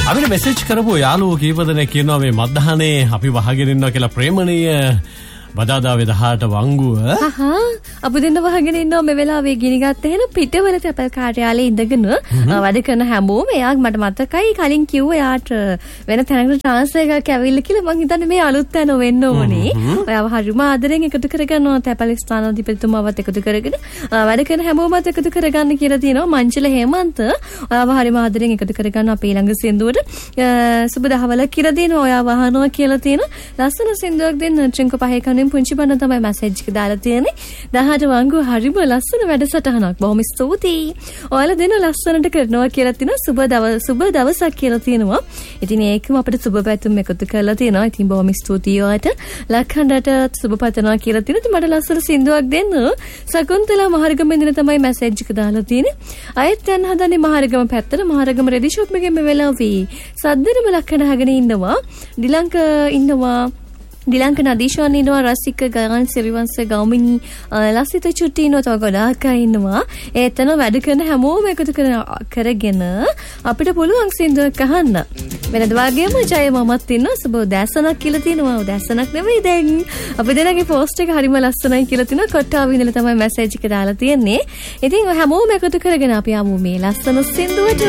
අපිට මෙසේජ් කරපු යාළුවෝ කීප දෙනෙක් කියනවා මේ මද්දහනේ අපි වහගෙන ඉන්නවා කියලා ප්‍රේමණීය බදාදා වෙදහාට වංගුව. අපි දෙන්න වහගෙන ඉන්නවා මේ වෙලාවේ ගිනි ගත්ත එහෙන පිටවල තැපල් කාර්යාලයේ ඉඳගෙන වැඩ කරන හැමෝම එයා මට මතකයි කලින් කිව්වා යාට වෙන තැනකට ට්‍රාන්ස්ෆර් එකක් ඇවිල්ලා කියලා මං හිතන්නේ මේ අලුත් තැන වෙන්න ඕනේ. ඔයාව හරිම ආදරෙන් එකතු කරගන්නවා තැපල් ස්ථානාධිපතිතුමාවත් එකතු කරගෙන වැඩ කරන හැමෝමත් එකතු කරගන්න කියලා තියෙනවා. මංචල හේමන්ත ඔයාව හරිම ආදරෙන් එකතු කරගන්න අපේ ළඟ සින්දුවට සුබ දහවල කියලා දෙනවා. ඔයා වහනවා කියලා තියෙනවා. ලස්සන සින්දුවක් දෙන්න ට්‍රින්කෝ පහේ කන පුංචි බන්න තමයි මැසේජ් එක දාලා තියෙන්නේ. 18 වංගු හරිම ලස්සන වැඩසටහනක්. බොහොම ස්තුතියි. ඔයාලා දෙන ලස්සනට කරනවා කියලා තියෙනවා. සුබ දවසක් කියලා තියෙනවා. ඉතින් ඒකම අපිට සුබ පැතුම් එකතු කරලා තියෙනවා. ඉතින් බොහොම ස්තුතියි ඔයාලට. ලක්හඬට සුබ පතනවා කියලා තියෙනවා. ඉතින් මට ලස්සන සින්දුවක් දෙන්න. සකුන්තලා මහරගම ඉඳන් තමයි මැසේජ් එක දාලා තියෙන්නේ. අයත් යන හදන්නේ මහරගම පැත්තට. මහරගම රෙදි ෂොප් එකේ මේ වෙලාවේ සද්දෙනම ලක්හඬ හගෙන ඉන්නවා. ඩිලංක ඉන්නවා. දිලංක නදීෂාන් ඉන්නවා. රසික ගායන් සිරිවංශ ගෞමිනී ලසිත චුට්ටි ඉන්නවා. තව ගොඩාක් අය ඉන්නවා. ඒතන වැඩ කරන හැමෝම එකතු කරගෙන අපිට පුළුවන් සින්දුවක් අහන්න. වෙනද වගේම ජය මමත් ඉන්නවා. සුබ උදෑසනක් කියලා තියෙනවා. උදෑසනක් නෙවෙයි දැන් අපි දෙනාගේ පෝස්ට් එක හරිම ලස්සනයි කියලා තියෙනවා. කොට්ටාව ඉඳලා තමයි මැසේජ් එක දාලා තියෙන්නේ. ඉතින් හැමෝම එකතු කරගෙන අපි ආමු මේ ලස්සන සින්දුවට.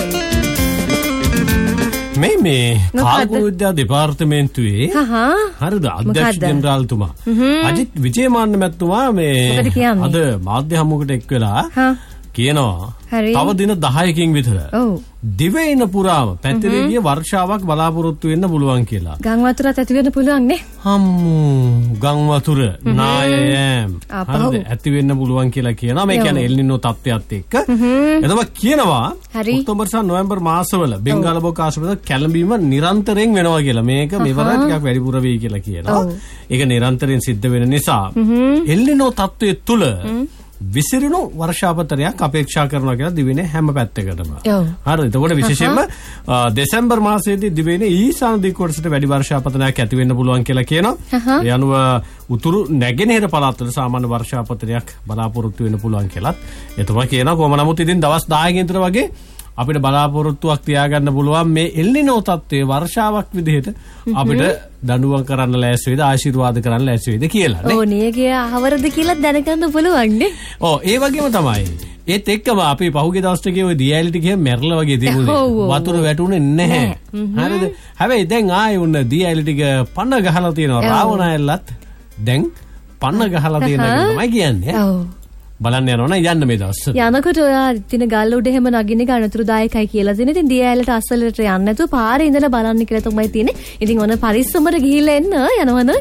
මේ කාර්මික විද්‍යා දෙපාර්තමේන්තුවේ හරිද අධ්‍යක්ෂ ජෙනරාල්තුමා අජිත් විජේමාන්න මැතිතුමා මේ අද මාධ්‍ය හමුවකට එක් වෙලා කියනවා තව දින 10කින් විතර දිවයින පුරාම පැතිරී ගිය වර්ෂාවක් බලාපොරොත්තු වෙන්න පුළුවන් කියලා. ගම් වතුරත් ඇති වෙන්න පුළුවන් නේ. ගම් වතුර නායයම් හරිද ඇති වෙන්න පුළුවන් කියලා කියනවා. මේ කියන්නේ එල්නිනෝ තත්ත්වයක් එක්ක. එතකොට කියනවා ඔක්තෝබර් සහ නොවැම්බර් මාසවල බෙන්ගාල බොක් ආශ්‍රිත කැළඹීම නිරන්තරයෙන් වෙනවා කියලා. මේක මෙවර ටිකක් වැඩිපුර වෙයි කියලා කියනවා. ඒක නිරන්තරයෙන් සිද්ධ වෙන නිසා එල්නිනෝ තත්ත්වයේ තුල විසිරුණු වර්ෂාපතරයක් අපේක්ෂා කරනවා කියලා දිවයිනේ හැම පැත්තකටම. හරිද? එතකොට විශේෂයෙන්ම දෙසැම්බර් මාසයේදී දිවයිනේ ඊශාන දිග කොටසට වැඩි වර්ෂාපතනයක් ඇති වෙන්න පුළුවන් කියලා කියනවා. ඒ අනුව උතුරු නැගෙනහිර පළාත්වල සාමාන්‍ය වර්ෂාපතනයක් බලාපොරොත්තු වෙන්න පුළුවන් කියලාත් එතුමා කියනවා. කොහොම නමුත් ඉතින් දවස් 10කින් විතර වගේ අපිට බලාපොරොත්තුවක් තියාගන්න පුළුවන් මේ එල්නිනෝ තත්ත්වයේ වර්ෂාවක් විදිහට අපිට දඬුවම් කරන්න ලෑස්ති වේද ආශිර්වාද කරන්න ලෑස්ති වේද කියලා නේ. ඕ නේගේ අවරද කියලා දැනගන්න පුළුවන් නේ. ඔව් ඒ වගේම තමයි. ඒත් එක්කම අපි පහුගිය දවස් ටිකේ ওই දියඇලිටි ගිය මැරලා වගේ තිබුණේ. වතුර වැටුනේ නැහැ. හරිද? හැබැයි දැන් ආයේ උන්න දියඇලිටි පන්න ගහලා තියෙනවා. රාවණායල්ලත් දැන් පන්න ගහලා තියෙනවා තමයි කියන්නේ. ඔව්. බලන්න යනවා යන්න මේ දවස්වල. යනකොට ඔයා තින ගල් උඩ එහෙම නගින්න එක අනතුරුදායකයි කියලා දෙන. ඉතින් දියඇලට අස්සලට යන්න නැතුව පාරේ ඉඳලා බලන්න කියලා තමයි තියෙන්නේ. ඉතින් ඔන්න පරිස්සමට ගිහිල්ලා එන්න යනවද?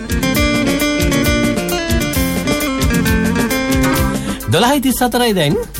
12:34යි දැන්.